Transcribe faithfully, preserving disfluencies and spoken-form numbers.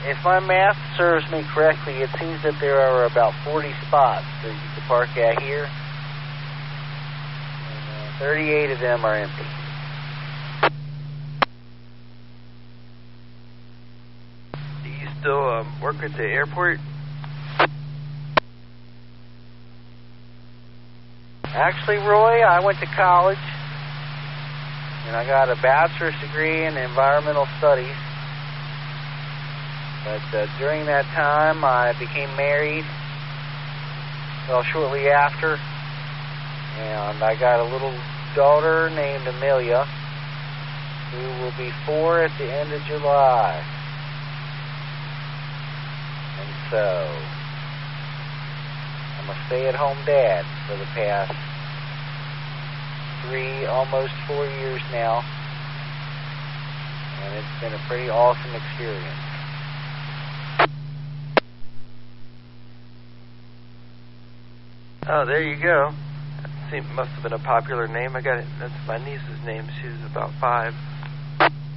if my math serves me correctly, it seems that there are about forty spots that you can park at here. And, uh, thirty-eight of them are empty. Do you still um, work at the airport? Actually, Roy, I went to college, and I got a bachelor's degree in environmental studies. But uh, during that time, I became married, well, shortly after, and I got a little daughter named Amelia, who will be four at the end of July. And so, I'm a stay-at-home dad for the past three, almost four years now, and it's been a pretty awesome experience. Oh, there you go. That seemed, must have been a popular name. I got it. That's my niece's name. She was about five.